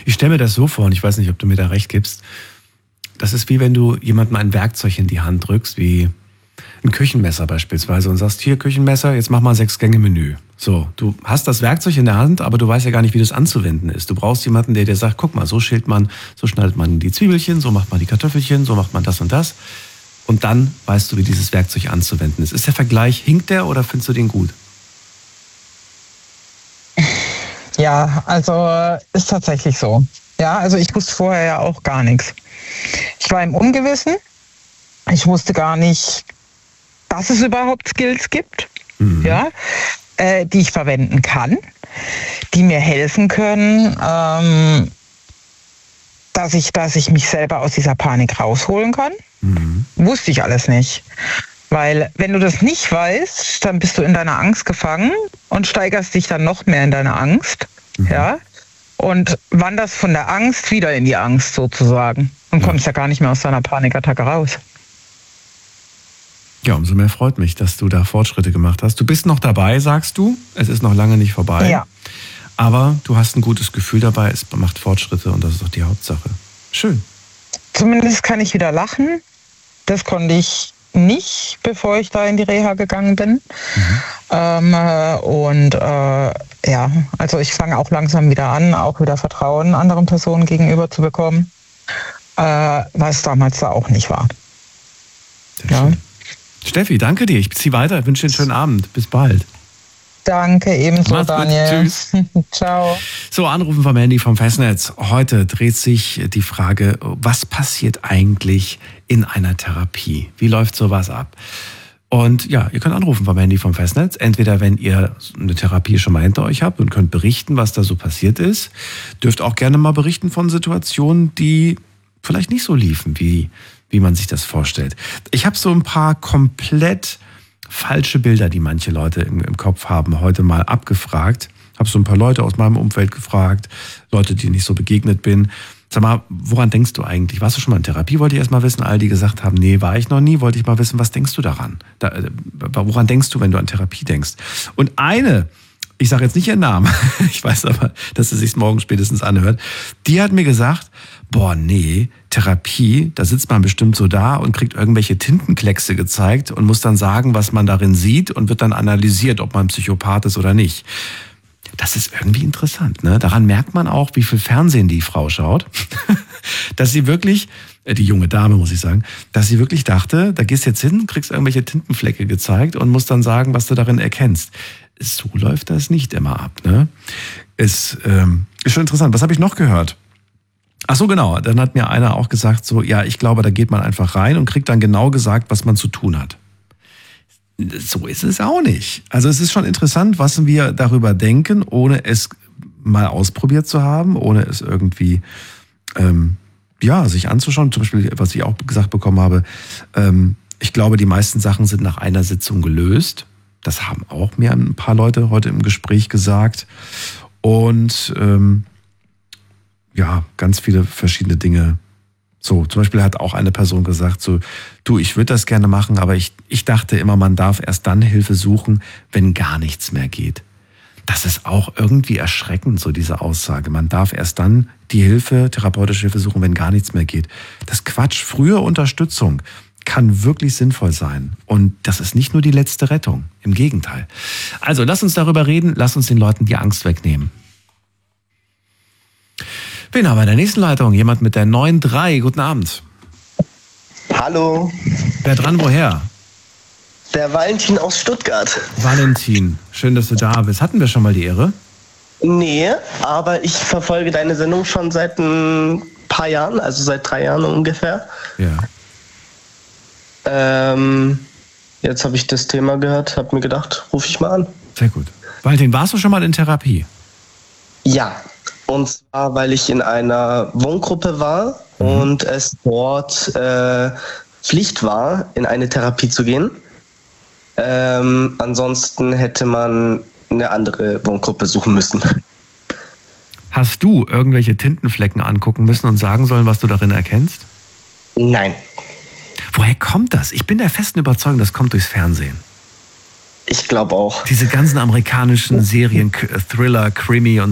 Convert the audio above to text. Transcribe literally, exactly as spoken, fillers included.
Ich stelle mir das so vor, und ich weiß nicht, ob du mir da recht gibst. Das ist wie wenn du jemandem ein Werkzeug in die Hand drückst, wie ein Küchenmesser beispielsweise, und sagst, hier Küchenmesser, jetzt mach mal sechs Gänge Menü. So, du hast das Werkzeug in der Hand, aber du weißt ja gar nicht, wie das anzuwenden ist. Du brauchst jemanden, der dir sagt, guck mal, so schält man, so schneidet man die Zwiebelchen, so macht man die Kartoffelchen, so macht man das und das. Und dann weißt du, wie dieses Werkzeug anzuwenden ist. Ist der Vergleich, hinkt der oder findest du den gut? Ja, also ist tatsächlich so. Ja, also ich wusste vorher ja auch gar nichts. Ich war im Ungewissen. Ich wusste gar nicht, dass es überhaupt Skills gibt, mhm. ja, äh, die ich verwenden kann, die mir helfen können, ähm, dass ich, dass ich mich selber aus dieser Panik rausholen kann. Mhm. Wusste ich alles nicht. Weil wenn du das nicht weißt, dann bist du in deiner Angst gefangen und steigerst dich dann noch mehr in deine Angst. Mhm. Ja? Und wanderst von der Angst wieder in die Angst sozusagen. Und ja. kommst ja gar nicht mehr aus deiner Panikattacke raus. Ja, umso mehr freut mich, dass du da Fortschritte gemacht hast. Du bist noch dabei, sagst du. Es ist noch lange nicht vorbei. Ja. Aber du hast ein gutes Gefühl dabei. Es macht Fortschritte und das ist doch die Hauptsache. Schön. Zumindest kann ich wieder lachen. Das konnte ich nicht, bevor ich da in die Reha gegangen bin. Mhm. Ähm, und äh, ja, also ich fange auch langsam wieder an, auch wieder Vertrauen anderen Personen gegenüber zu bekommen, äh, was damals da auch nicht war. Ja. Steffi, danke dir. Ich ziehe weiter. Ich wünsche dir einen schönen Abend. Bis bald. Danke, ebenso, Mach's Daniel. Gut. Tschüss. Ciao. So, Anrufen vom Handy vom Festnetz. Heute dreht sich die Frage, was passiert eigentlich in einer Therapie? Wie läuft sowas ab? Und ja, ihr könnt anrufen vom Handy vom Festnetz. Entweder wenn ihr eine Therapie schon mal hinter euch habt und könnt berichten, was da so passiert ist. Dürft auch gerne mal berichten von Situationen, die vielleicht nicht so liefen, wie, wie man sich das vorstellt. Ich habe so ein paar komplett falsche Bilder, die manche Leute im, im Kopf haben, heute mal abgefragt. Habe so ein paar Leute aus meinem Umfeld gefragt, Leute, die nicht so begegnet bin. Sag mal, woran denkst du eigentlich? Warst du schon mal in Therapie? Wollte ich erst mal wissen. All die gesagt haben, nee, war ich noch nie. Wollte ich mal wissen, was denkst du daran? Da, woran denkst du, wenn du an Therapie denkst? Und eine, ich sage jetzt nicht ihren Namen, ich weiß aber, dass sie sich morgen spätestens anhört, die hat mir gesagt, boah, nee, Therapie, da sitzt man bestimmt so da und kriegt irgendwelche Tintenkleckse gezeigt und muss dann sagen, was man darin sieht und wird dann analysiert, ob man Psychopath ist oder nicht. Das ist irgendwie interessant, ne? Daran merkt man auch, wie viel Fernsehen die Frau schaut, dass sie wirklich, äh, die junge Dame muss ich sagen, dass sie wirklich dachte, da gehst jetzt hin, kriegst irgendwelche Tintenflecke gezeigt und musst dann sagen, was du darin erkennst. So läuft das nicht immer ab, ne? Ist, ähm, ist schon interessant. Was habe ich noch gehört? Ach so, genau. Dann hat mir einer auch gesagt, so, ja, ich glaube, da geht man einfach rein und kriegt dann genau gesagt, was man zu tun hat. So ist es auch nicht. Also es ist schon interessant, was wir darüber denken, ohne es mal ausprobiert zu haben, ohne es irgendwie ähm, ja, sich anzuschauen. Zum Beispiel, was ich auch gesagt bekommen habe, ähm, ich glaube, die meisten Sachen sind nach einer Sitzung gelöst. Das haben auch mir ein paar Leute heute im Gespräch gesagt. Und ähm, ja, ganz viele verschiedene Dinge. So, zum Beispiel hat auch eine Person gesagt, so, du, ich würde das gerne machen, aber ich, ich dachte immer, man darf erst dann Hilfe suchen, wenn gar nichts mehr geht. Das ist auch irgendwie erschreckend, so diese Aussage. Man darf erst dann die Hilfe, therapeutische Hilfe suchen, wenn gar nichts mehr geht. Das ist Quatsch. Frühe Unterstützung kann wirklich sinnvoll sein. Und das ist nicht nur die letzte Rettung. Im Gegenteil. Also, lass uns darüber reden. Lass uns den Leuten die Angst wegnehmen. Wen haben wir in der nächsten Leitung? Jemand mit der neun drei. Guten Abend. Hallo. Wer dran, woher? Der Valentin aus Stuttgart. Valentin, schön, dass du da bist. Hatten wir schon mal die Ehre? Nee, aber ich verfolge deine Sendung schon seit ein paar Jahren, also seit drei Jahren ungefähr. Ja. Ähm, jetzt habe ich das Thema gehört, habe mir gedacht, rufe ich mal an. Sehr gut. Valentin, warst du schon mal in Therapie? Ja. Und zwar, weil ich in einer Wohngruppe war mhm. und es dort äh, Pflicht war, in eine Therapie zu gehen. Ähm, ansonsten hätte man eine andere Wohngruppe suchen müssen. Hast du irgendwelche Tintenflecken angucken müssen und sagen sollen, was du darin erkennst? Nein. Woher kommt das? Ich bin der festen Überzeugung, das kommt durchs Fernsehen. Ich glaube auch. Diese ganzen amerikanischen Serien, Thriller, Krimi und